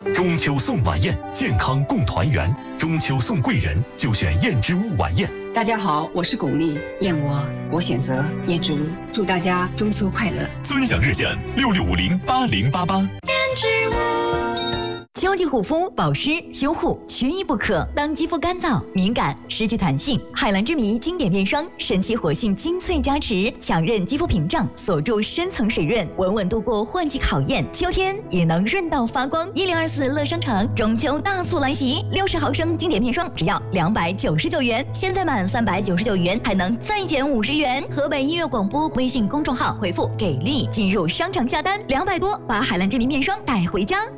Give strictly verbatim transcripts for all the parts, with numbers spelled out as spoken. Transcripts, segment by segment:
中秋送晚宴，健康共团圆。中秋送贵人，就选燕之屋晚宴。 大家好，我是巩俐，燕窝我选择燕之屋，祝大家中秋快乐。 尊享热线六六五零八零八八。燕之屋。 秋季护肤、保湿、修护缺一不可。当肌肤干燥、敏感、失去弹性，海蓝之谜经典面霜神奇活性精粹加持，强韧肌肤屏障，锁住深层水润，稳稳度过换季考验。秋天也能润到发光。一零二四乐商城中秋大促来袭，六十毫升经典面霜只要两百九十九元，现在满三百九十九元还能再减五十元。河北音乐广播微信公众号回复“给力”进入商城下单，两百多把海蓝之谜面霜带回家。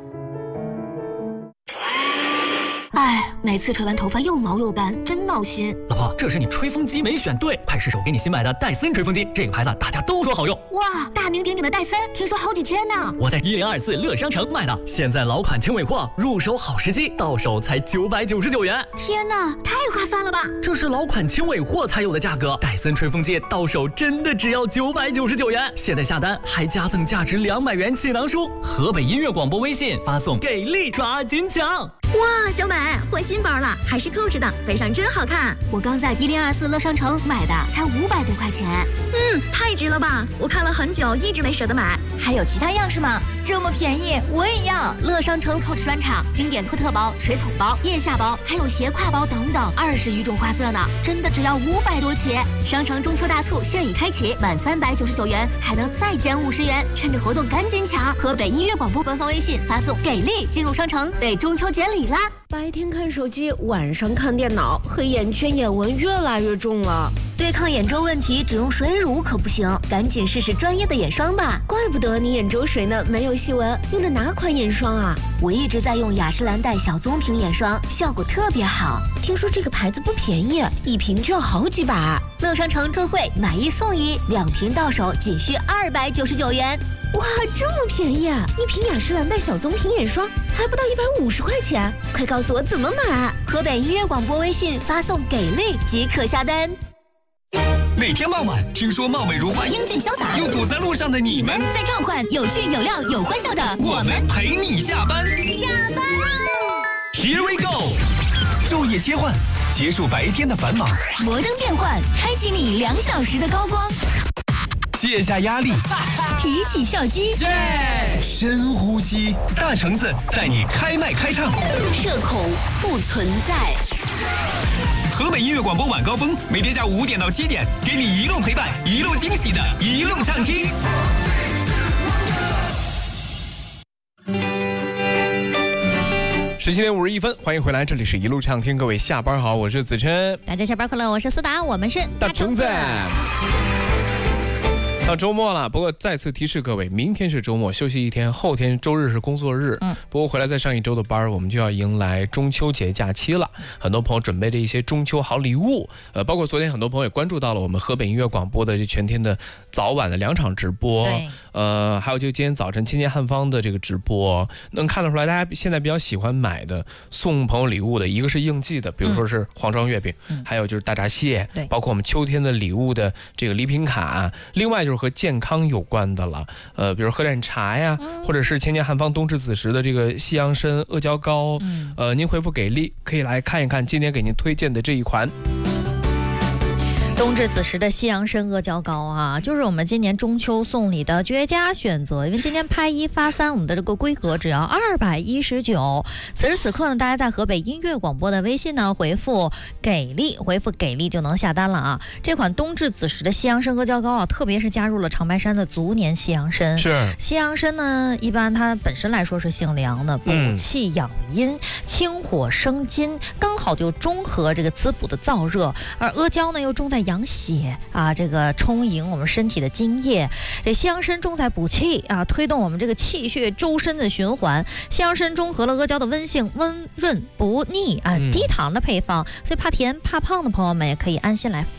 哎，每次吹完头发又毛又干，真闹心。 老婆，这是你吹风机没选对，快试试我给你新买的戴森吹风机，这个牌子大家都说好用。 哇，大名鼎鼎的戴森，听说好几千呢。 我在一零二四乐商城买的，现在老款轻尾货，入手好时机，到手才九百九十九元。 天哪，太划算了吧！ 这是老款轻尾货才有的价格，戴森吹风机到手真的只要九百九十九元。现在下单还加赠价值两百元气囊书。河北音乐广播微信发送给力抓紧抢。 哇，小美换新包了，还是扣着的，背上真好看。 我刚在一零二四乐商城买的，才五百多块钱。 嗯，太值了吧！我看了很久，一直没舍得买。还有其他样式吗？这么便宜，我也要。 乐商城 Coach 专场，经典托特包、水桶包、腋下包，还有斜挎包等等，二十余种花色呢，真的只要五百多起。商城中秋大促现已开启，满三百九十九元还能再减五十元，趁着活动赶紧抢！河北音乐广播官方微信发送“给力”进入商城，为中秋节礼啦！ 白天看手机，晚上看电脑，黑眼圈、眼纹越来越重了。 对抗眼周问题，只用水乳可不行，赶紧试试专业的眼霜吧。 怪不得你眼周水呢，没有细纹。用的哪款眼霜啊？ 我一直在用雅诗兰黛小棕瓶眼霜，效果特别好。 听说这个牌子不便宜，一瓶就要好几百。 乐商城特惠，买一送一，两瓶到手仅需二百九十九元。 哇，这么便宜啊！一瓶雅诗兰黛小棕瓶眼霜还不到一百五十块钱，快告诉我怎么买！ 河北音乐广播微信发送“给力”即可下单。 每天傍晚，听说貌美如花、 英俊潇洒又堵在路上的你们， 在召唤有趣、有料、有欢笑的我们陪你下班。 下班喽 ！Here we go！ 昼夜切换，结束白天的繁忙。 摩登变换，开启你两小时的高光。 卸下压力， 提起笑肌， 耶！深呼吸，大橙子带你开麦开唱， 社恐不存在。 河北音乐广播晚高峰，每天下午五点到七点，给你一路陪伴，一路惊喜的，一路畅听。 十七点五十一分，欢迎回来，这里是一路畅听，各位下班好，我是子琛。 大家下班快乐，我是思达，我们是大橙子。到周末了，不过再次提示各位，明天是周末，休息一天，后天周日是工作日。嗯，不过回来再上一周的班，我们就要迎来中秋节假期了。很多朋友准备了一些中秋好礼物，呃，包括昨天很多朋友也关注到了我们河北音乐广播的这全天的早晚的两场直播，呃，还有就今天早晨千年汉方的这个直播，能看得出来大家现在比较喜欢买的送朋友礼物的，一个是应季的，比如说是黄庄月饼，嗯、还有就是大闸蟹，对，包括我们秋天的礼物的这个礼品卡，另外就是和健康有关的了，呃，比如喝点茶呀，嗯、或者是千年汉方冬至子时的这个西洋参阿胶糕，嗯、呃，您回复给力可以来看一看今天给您推荐的这一款。 冬至子时的西洋参阿胶糕啊，就是我们今年中秋送礼的绝佳选择。因为今天拍一发三，我们的这个规格只要二百一十九。此时此刻呢，大家在河北音乐广播的微信呢回复给力，回复给力就能下单了啊。这款冬至子时的西洋参阿胶糕啊，特别是加入了长白山的足年西洋参。是西洋参呢，一般它本身来说是性凉的，补气养阴、嗯、清火生津，刚好就中和这个滋补的燥热。而阿胶呢，又重在养血啊，这个充盈我们身体的津液。这西洋参重在补气啊，推动我们这个气血周身的循环。西洋参中和了阿胶的温性，温润不腻啊，低糖的配方，所以怕甜怕胖的朋友们也可以安心来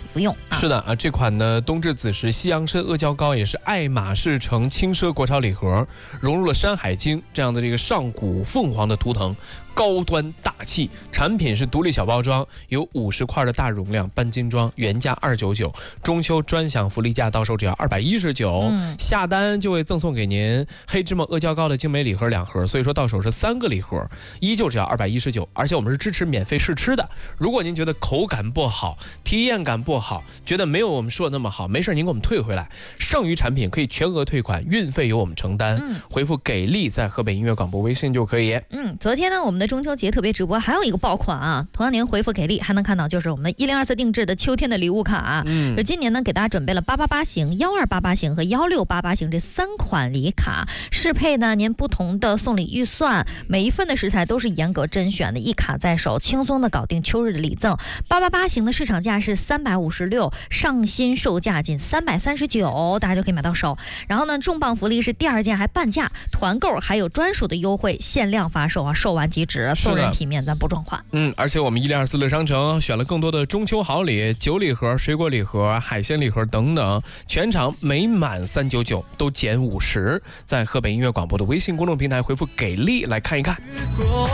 服用。 是的啊，这款呢冬至子时西洋参阿胶糕也是爱马仕城轻奢国潮礼盒，融入了《山海经》这样的这个上古凤凰的图腾，高端大气。产品是独立小包装，有五十块的大容量半斤装，原价二九九，中秋专享福利价，到手只要二百一十九， 嗯， 下单就会赠送给您黑芝麻阿胶糕的精美礼盒两盒，所以说到手是三个礼盒，依旧只要二百一十九，而且我们是支持免费试吃的。如果您觉得口感不好，体验感不好，觉得没有我们说的那么好，没事您给我们退回来，剩余产品可以全额退款，运费由我们承担。 嗯， 回复给力在河北音乐广播微信就可以。 嗯，昨天呢我们的中秋节特别直播还有一个爆款啊，同样您回复给力还能看到就是我们一零二四定制的秋天的礼物卡。 嗯， 就今年呢给大家准备了八八八型、幺二八八型和幺六八八型这三款礼卡，适配呢您不同的送礼预算，每一份的食材都是严格甄选的，一卡在手，轻松的搞定秋日的礼赠。八八八型的市场价是三百五十六，上新售价仅三百三十九，大家就可以买到手。然后呢重磅福利是第二件还半价，团购还有专属的优惠，限量发售啊，售完即止，送人体面咱不撞款。 嗯，而且我们一零二四乐商城选了更多的中秋好礼，酒礼盒、水果礼盒、海鲜礼盒等等，全场每满三九九都减五十。在河北音乐广播的微信公众平台回复给力来看一看。